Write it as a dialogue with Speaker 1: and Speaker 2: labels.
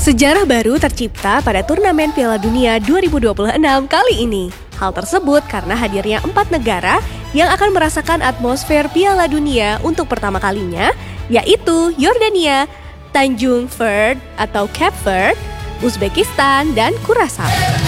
Speaker 1: Sejarah baru tercipta pada turnamen Piala Dunia 2026 kali ini. Hal tersebut karena hadirnya 4 negara yang akan merasakan atmosfer Piala Dunia untuk pertama kalinya, yaitu Yordania, Tanjung Verde atau Cape Verde, Uzbekistan, dan Curaçao.